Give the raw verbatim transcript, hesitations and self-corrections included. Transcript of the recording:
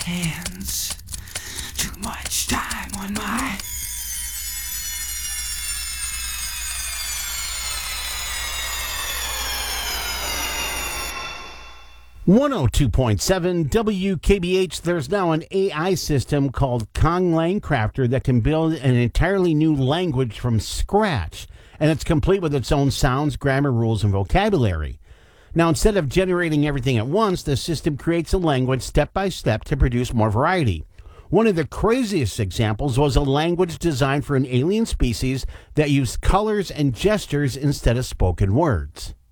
hands. Too much time on my... one oh two point seven W K B H, there's now an A I system called Kong Lang Crafter that can build an entirely new language from scratch, and it's complete with its own sounds, grammar, rules, and vocabulary. Now, instead of generating everything at once, the system creates a language step by step to produce more variety. One of the craziest examples was a language designed for an alien species that used colors and gestures instead of spoken words.